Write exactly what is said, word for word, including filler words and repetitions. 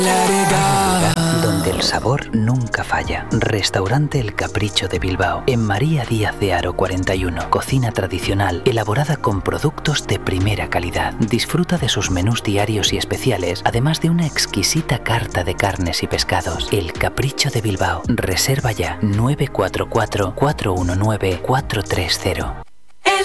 Donde el sabor nunca falla. Restaurante El Capricho de Bilbao. En María Díaz de Haro cuarenta y uno. Cocina tradicional, elaborada con productos de primera calidad. Disfruta de sus menús diarios y especiales, además de una exquisita carta de carnes y pescados. El Capricho de Bilbao. Reserva ya nueve cuatro cuatro, cuatro uno nueve, cuatro tres cero.